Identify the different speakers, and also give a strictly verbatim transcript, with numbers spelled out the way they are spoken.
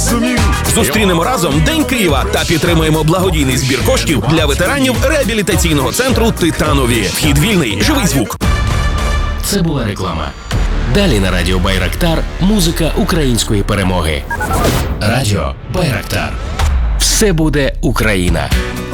Speaker 1: зрозумів.
Speaker 2: Зустрінемо разом День Києва та підтримаємо благодійний збір коштів для ветеранів реабілітаційного центру «Титанові». Вхід вільний, живий звук.
Speaker 3: Це була реклама. Далі на радіо Байрактар музика української перемоги. Радіо Байрактар. Все буде Україна.